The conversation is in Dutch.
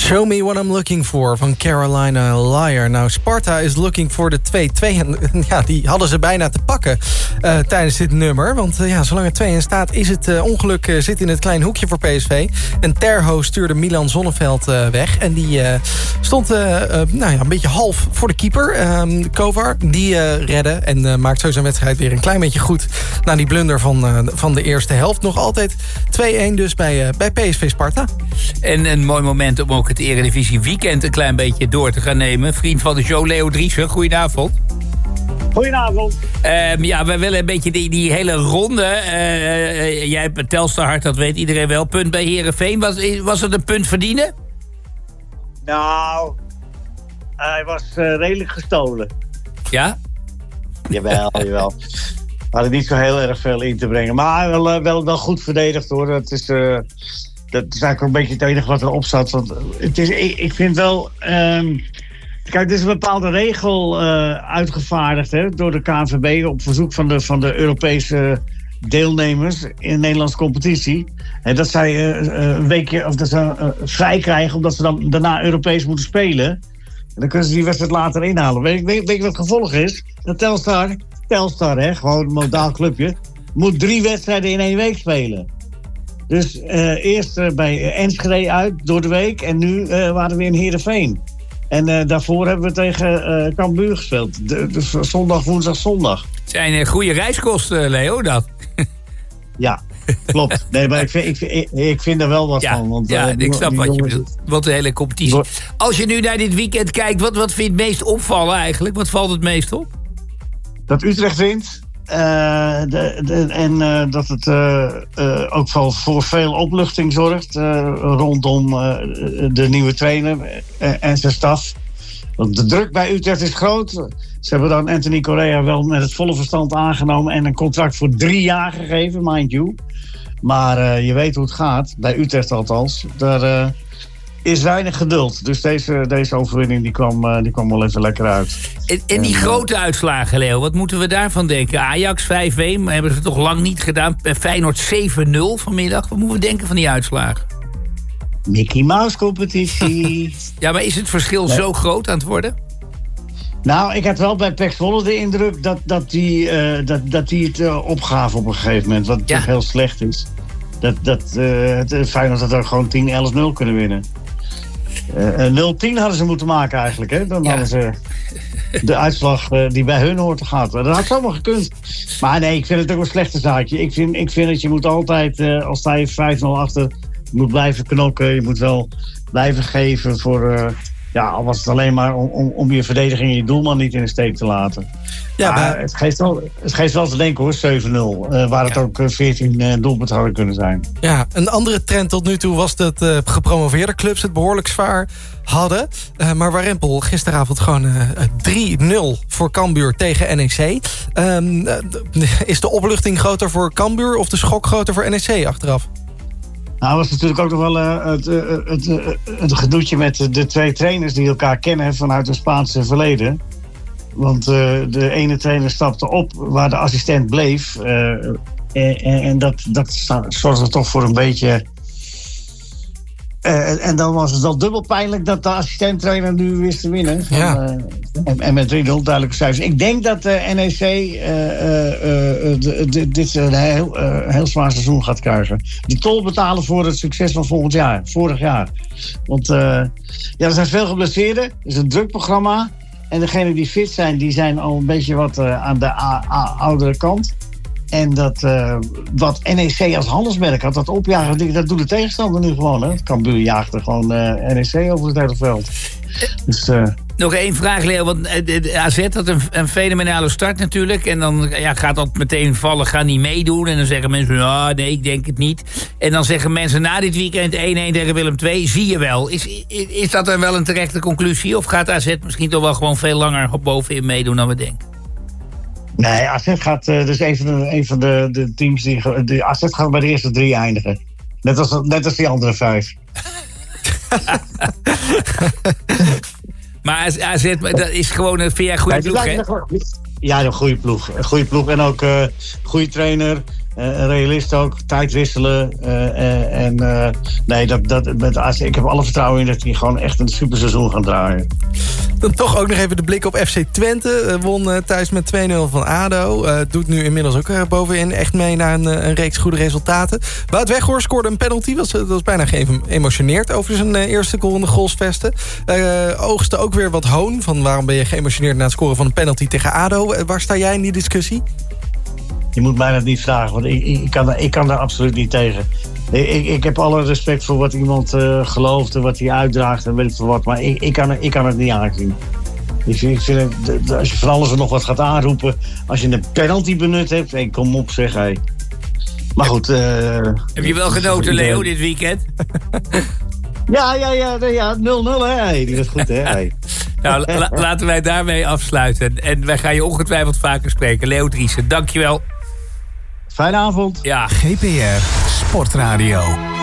Show me what I'm looking for van Carolina Liar. Nou, Sparta is looking for de 2-2. En ja, die hadden ze bijna te pakken tijdens dit nummer. Want zolang het 2 in staat is het ongeluk zit in het klein hoekje voor PSV. En Terho stuurde Milan Zonneveld weg. En die stond een beetje half voor de keeper. Kovar, die redde en maakt zo zijn wedstrijd weer een klein beetje goed. Na die blunder van de eerste helft. Nog altijd 2-1 dus bij PSV Sparta. En een mooi moment om ook het Eredivisie weekend een klein beetje door te gaan nemen. Vriend van de show, Leo Driessen, goedenavond. Goedenavond. We willen een beetje die hele ronde. Jij hebt Telstar Hart, dat weet iedereen wel. Punt bij Heerenveen. Was het een punt verdienen? Nou, hij was redelijk gestolen. Ja? Jawel. We hadden niet zo heel erg veel in te brengen. Maar wel goed verdedigd hoor. Dat is eigenlijk een beetje het enige wat erop zat. Want ik vind wel... Kijk, er is een bepaalde regel uitgevaardigd door de KNVB op verzoek van de Europese deelnemers in de Nederlandse competitie. En dat zij een weekje of dat ze vrij krijgen omdat ze dan daarna Europees moeten spelen. En dan kunnen ze die wedstrijd later inhalen. Weet je wat het gevolg is? Dat Telstar, gewoon een modaal clubje, moet 3 wedstrijden in 1 week spelen. Dus eerst bij Enschede uit door de week en nu waren we in Heerenveen. En daarvoor hebben we tegen Cambuur gespeeld. Dus zondag, woensdag, zondag. Het zijn goede reiskosten, Leo, dat. Ja, klopt. Nee, maar ik vind er wel wat van. Want, ik snap wat je bedoelt. Wat de hele competitie. Als je nu naar dit weekend kijkt, wat vind je het meest opvallen eigenlijk? Wat valt het meest op? Dat Utrecht wint. En dat het ook voor veel opluchting zorgt rondom de nieuwe trainer en zijn staf. Want de druk bij Utrecht is groot. Ze hebben dan Anthony Correa wel met het volle verstand aangenomen en een contract voor 3 jaar gegeven, mind you. Maar je weet hoe het gaat, bij Utrecht althans. Daar is weinig geduld. Dus deze overwinning die kwam wel even lekker uit. En die grote uitslagen, Leo, wat moeten we daarvan denken? Ajax 5-1, maar hebben ze toch lang niet gedaan. Feyenoord 7-0 vanmiddag. Wat moeten we denken van die uitslagen? Mickey Mouse competitie. Ja, maar is het verschil zo groot aan het worden? Nou, ik had wel bij PEC Zwolle de indruk dat die het opgaven op een gegeven moment. Wat toch heel slecht is. Het Feyenoord had ook gewoon 10-11-0 kunnen winnen. 0-10 hadden ze moeten maken eigenlijk. Hè? Dan hadden ze de uitslag die bij hun hoort te gaan. Dat had zomaar gekund. Maar nee, ik vind het ook een slechte zaakje. Ik vind dat je moet altijd, als sta je 5-0 achter, je moet blijven knokken. Je moet wel blijven geven voor... al was het alleen maar om je verdediging en je doelman niet in de steek te laten. Ja, maar het geeft wel te denken hoor, 7-0. Waar het ook 14 doelpunten hadden kunnen zijn. Ja, een andere trend tot nu toe was dat gepromoveerde clubs het behoorlijk zwaar hadden. Maar Warempel gisteravond gewoon 3-0 voor Cambuur tegen NEC. Is de opluchting groter voor Cambuur of de schok groter voor NEC achteraf? Nou, was natuurlijk ook nog wel het gedoetje met de 2 trainers die elkaar kennen vanuit het Spaanse verleden. Want de ene trainer stapte op waar de assistent bleef. En dat zorgde toch voor een beetje... en dan was het wel dubbel pijnlijk dat de assistent-trainer nu wist te winnen. En met 3-0 duidelijke cijfers. Ik denk dat NEC dit een heel zwaar seizoen gaat krijgen. De tol betalen voor het succes van vorig jaar. Want er zijn veel geblesseerden. Het is een druk programma. En degenen die fit zijn, die zijn al een beetje wat aan de oudere kant. En wat NEC als handelsmerk had, dat opjagen, dat doet de tegenstander nu gewoon. Hè? Cambuur jaagt er gewoon NEC over het hele veld. Dus, nog 1 vraag, Leo. Want de AZ had een fenomenale start natuurlijk. En dan gaat dat meteen vallen, gaan niet meedoen. En dan zeggen mensen, nee, ik denk het niet. En dan zeggen mensen na dit weekend 1-1 tegen Willem II, zie je wel. Is dat dan wel een terechte conclusie? Of gaat AZ misschien toch wel gewoon veel langer bovenin meedoen dan we denken? Nee, AZ gaat dus een van de teams die AZ gaat bij de eerste 3 eindigen. Net als die andere 5. Maar AZ, dat is gewoon een goede ploeg, hè? Ja, een goede ploeg. Een goede ploeg en ook goede trainer. Een realist ook, tijd wisselen. Ik heb alle vertrouwen in dat hij gewoon echt een superseizoen gaat draaien. Dan toch ook nog even de blik op FC Twente. Won thuis met 2-0 van ADO. Doet nu inmiddels ook bovenin echt mee naar een reeks goede resultaten. Wout Weghorst scoorde een penalty. Dat was bijna geëmotioneerd over zijn eerste goal in de Goalsvesten. Oogste ook weer wat hoon. Van waarom ben je geëmotioneerd na het scoren van een penalty tegen ADO? Waar sta jij in die discussie? Je moet mij dat niet vragen, want ik kan daar absoluut niet tegen. Ik heb alle respect voor wat iemand gelooft en wat hij uitdraagt en weet ik veel wat. Maar ik kan het niet aanzien. Ik vind het, als je van alles en nog wat gaat aanroepen, als je een penalty benut hebt, hey, kom op zeg. Hey. Maar goed. Heb je wel genoten, Leo, dit weekend? Ja, 0-0 hè. Die was goed hè. Hey. Nou, laten wij daarmee afsluiten. En wij gaan je ongetwijfeld vaker spreken. Leo Driessen, dankjewel. Fijne avond. Ja. GPR Sportradio.